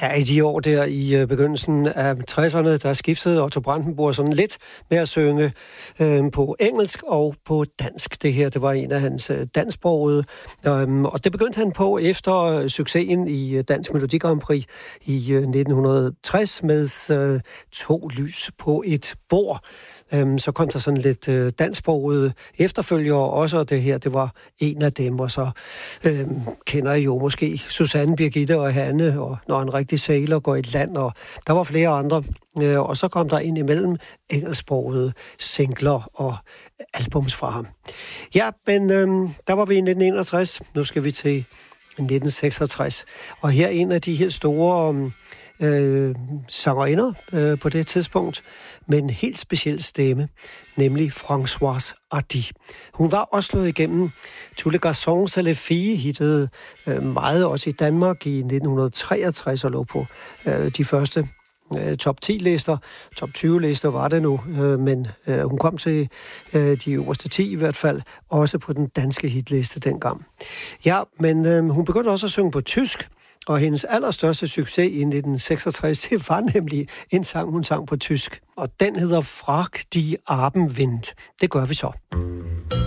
Ja, i de år der i begyndelsen af 60'erne, der skiftede Otto Brandenburg sådan lidt med at synge på engelsk og på dansk. Det her, det var en af hans dansksprogede, og det begyndte han på efter succesen i Dansk Melodi Grand Prix i 1960 med To lys på et bord. Så kom der sådan lidt dansksprogede efterfølgere også, og det her, det var en af dem, og så kender I jo måske Susanne, Birgitte og Hanne, og Når en rigtig sailor går i et land, og der var flere andre, og så kom der ind imellem engelsksprogede singler og albums fra ham. Ja, men der var vi i 1961, nu skal vi til 1966, og her en af de helt store sangerinder på det tidspunkt, med en helt speciel stemme, nemlig Françoise Hardy. Hun var også slået igennem. Tous les garçons c'est les filles hittede meget også i Danmark i 1963 og lå på de første top 10-lister. Top 20-lister var det nu, men hun kom til de øverste 10 i hvert fald, også på den danske hitliste dengang. Ja, men hun begyndte også at synge på tysk, og hendes allerstørste succes i 1966, det var nemlig en sang, hun sang på tysk. Og den hedder Frag die Abendwind. Det gør vi så.